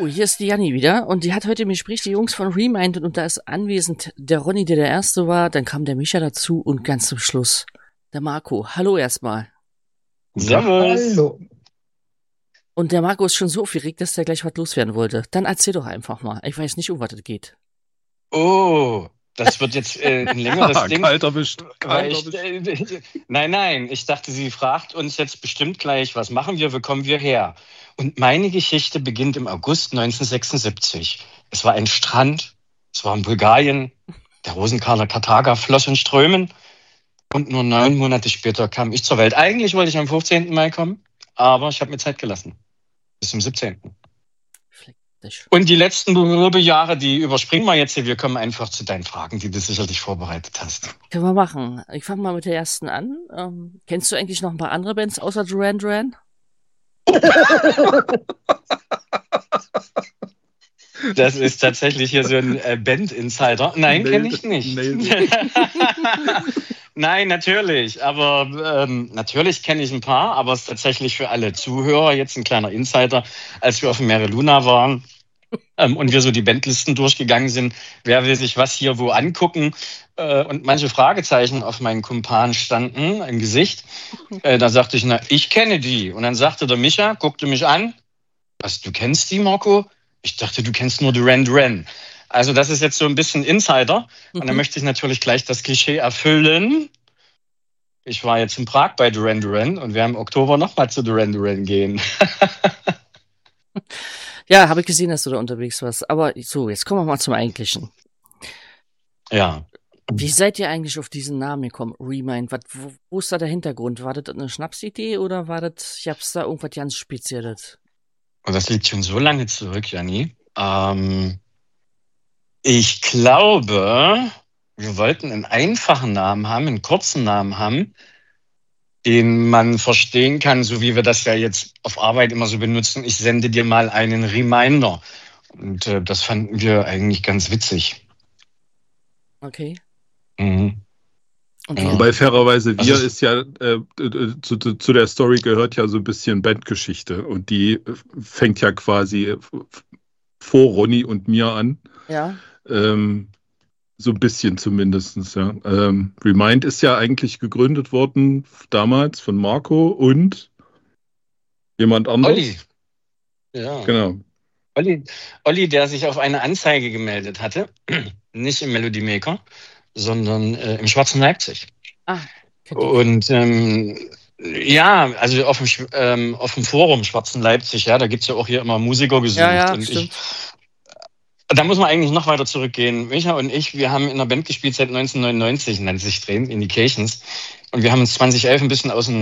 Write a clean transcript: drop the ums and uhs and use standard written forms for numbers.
So, hier ist die Janni wieder und die hat heute im Gespräch die Jungs von Remind und da ist anwesend der Ronny, der Erste war, dann kam der Micha dazu und ganz zum Schluss der Marco. Hallo erstmal. Servus. Hallo. Und der Marco ist schon so aufgeregt, dass der gleich was loswerden wollte. Dann erzähl doch einfach mal. Ich weiß nicht, um was es geht. Oh, das wird jetzt ein längeres Ding. Kalt erwischt. Nein, ich dachte, sie fragt uns jetzt bestimmt gleich, was machen wir, wo kommen wir her? Und meine Geschichte beginnt im August 1976. Es war ein Strand, es war in Bulgarien, der Rosenkaler Karthaga floss in Strömen und nur 9 Monate später kam ich zur Welt. Eigentlich wollte ich am 15. Mai kommen, aber ich habe mir Zeit gelassen. Bis zum 17. Und die letzten Jahre, die überspringen wir jetzt hier. Wir kommen einfach zu deinen Fragen, die du sicherlich vorbereitet hast. Können wir machen. Ich fange mal mit der ersten an. Kennst du eigentlich noch ein paar andere Bands außer Duran Duran? Das ist tatsächlich hier so ein Band-Insider. Nein, kenne ich nicht. Nein, natürlich. Aber natürlich kenne ich ein paar, aber es ist tatsächlich für alle Zuhörer jetzt ein kleiner Insider. Als wir auf dem Mare Luna waren und wir so die Bandlisten durchgegangen sind, wer will sich was hier wo angucken und manche Fragezeichen auf meinen Kumpan standen im Gesicht, da sagte ich, na, ich kenne die. Und dann sagte der Micha, guckte mich an, was, du kennst die, Marco? Ich dachte, du kennst nur Duran Duran. Also das ist jetzt so ein bisschen Insider. Und dann möchte ich natürlich gleich das Klischee erfüllen. Ich war jetzt in Prag bei Duran Duran und wir im Oktober nochmal zu Duran Duran gehen. Ja, habe ich gesehen, dass du da unterwegs warst. Aber so, jetzt kommen wir mal zum Eigentlichen. Ja. Wie seid ihr eigentlich auf diesen Namen gekommen? Remind, wo ist da der Hintergrund? War das eine Schnapsidee oder war das, gab's da irgendwas ganz Spezielles? Und das liegt schon so lange zurück, Janni. Ich glaube, wir wollten einen einfachen Namen haben, einen kurzen Namen haben, den man verstehen kann, so wie wir das ja jetzt auf Arbeit immer so benutzen. Ich sende dir mal einen Reminder. Und das fanden wir eigentlich ganz witzig. Okay. Mhm. Okay. Wobei fairerweise wir ist ja, zu der Story gehört ja so ein bisschen Bandgeschichte und die fängt ja quasi vor Ronny und mir an. Ja. So ein bisschen zumindest, ja. Remind ist ja eigentlich gegründet worden damals von Marco und jemand anderes. Olli. Ja. Genau. Olli, der sich auf eine Anzeige gemeldet hatte, nicht im Melody Maker, sondern im Schwarzen Leipzig. Und ja, also auf dem Forum Schwarzen Leipzig, ja, da gibt es ja auch hier immer Musiker gesucht. Ja, und stimmt. Da muss man eigentlich noch weiter zurückgehen. Micha und ich, wir haben in einer Band gespielt seit 1999, nennt sich Train Indications. Und wir haben uns 2011 ein bisschen aus dem